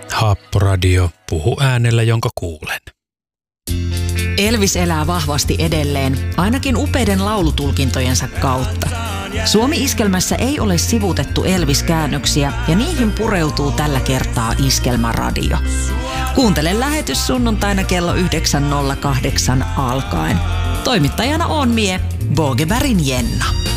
Haapporadio, puhu äänellä, jonka kuulen. Elvis elää vahvasti edelleen, ainakin upeiden laulutulkintojensa kautta. Suomi-iskelmässä ei ole sivuutettu Elvis-käännöksiä ja niihin pureutuu tällä kertaa Iskelmäradio. Kuuntele lähetys sunnuntaina kello 9.08 alkaen. Toimittajana on mie, Bogebergin Jenna.